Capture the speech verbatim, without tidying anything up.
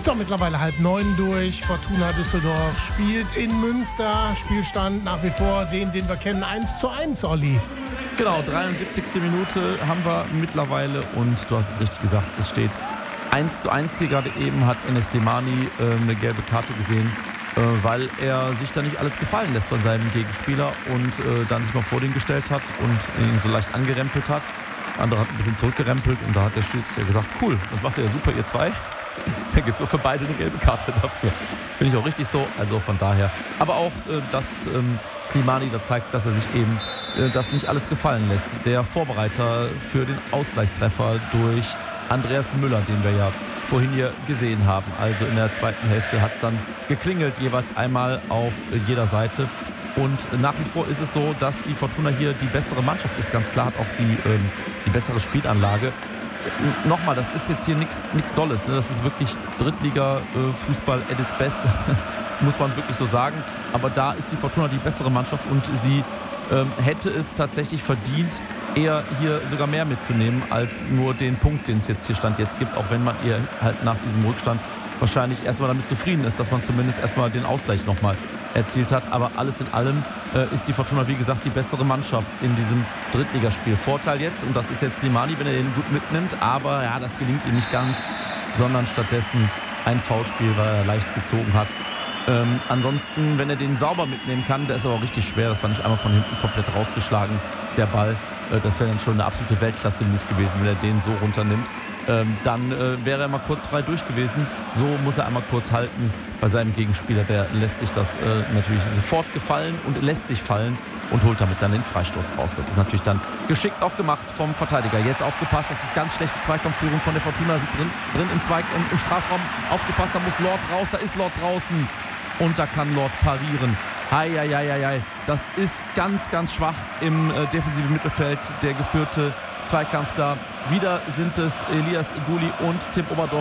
So, mittlerweile halb neun durch. Fortuna Düsseldorf spielt in Münster. Spielstand nach wie vor den, den wir kennen, eins zu eins, Olli. Genau, dreiundsiebzigste Minute haben wir mittlerweile und du hast es richtig gesagt, es steht eins zu eins. Hier gerade eben hat Enes Slimani äh, eine gelbe Karte gesehen, äh, weil er sich da nicht alles gefallen lässt von seinem Gegenspieler und äh, dann sich mal vor den gestellt hat und ihn so leicht angerempelt hat. Der andere hat ein bisschen zurückgerempelt und da hat der Schiedsrichter gesagt, cool, das macht ihr ja super, ihr zwei. Da gibt es für beide eine gelbe Karte dafür. Finde ich auch richtig so. Also von daher. Aber auch, äh, dass ähm, Slimani da zeigt, dass er sich eben äh, das nicht alles gefallen lässt. Der Vorbereiter für den Ausgleichstreffer durch Andreas Müller, den wir ja vorhin hier gesehen haben. Also in der zweiten Hälfte hat es dann geklingelt, jeweils einmal auf äh, jeder Seite. Und nach wie vor ist es so, dass die Fortuna hier die bessere Mannschaft ist. Ganz klar hat auch die, ähm, die bessere Spielanlage. Nochmal, das ist jetzt hier nichts Dolles. Ne? Das ist wirklich Drittliga-Fußball at its best. Das muss man wirklich so sagen. Aber da ist die Fortuna die bessere Mannschaft und sie ähm, hätte es tatsächlich verdient, eher hier sogar mehr mitzunehmen als nur den Punkt, den es jetzt hier Stand jetzt gibt. Auch wenn man ihr halt nach diesem Rückstand wahrscheinlich erstmal damit zufrieden ist, dass man zumindest erstmal den Ausgleich nochmal erzielt hat. Aber alles in allem äh, ist die Fortuna, wie gesagt, die bessere Mannschaft in diesem Drittligaspiel. Vorteil jetzt, und das ist jetzt Slimani, wenn er den gut mitnimmt, aber ja, das gelingt ihm nicht ganz, sondern stattdessen ein Foulspiel, weil er leicht gezogen hat. Ähm, ansonsten, wenn er den sauber mitnehmen kann, der ist aber auch richtig schwer, das war nicht einmal von hinten komplett rausgeschlagen, der Ball. Äh, das wäre dann schon eine absolute Weltklasse-Move gewesen, wenn er den so runternimmt. Ähm, dann äh, wäre er mal kurz frei durch gewesen. So muss er einmal kurz halten bei seinem Gegenspieler. Der lässt sich das äh, natürlich sofort gefallen und lässt sich fallen und holt damit dann den Freistoß raus. Das ist natürlich dann geschickt auch gemacht vom Verteidiger. Jetzt aufgepasst, das ist ganz schlechte Zweikampfführung von der Fortuna. Sind drin, drin im, Zweik, im, im Strafraum. Aufgepasst, da muss Lord raus. Da ist Lord draußen und da kann Lord parieren. Heieieiei, das ist ganz, ganz schwach im äh, defensiven Mittelfeld, der geführte Zweikampf da. Wieder sind es Elias Iguli und Tim Oberdorf,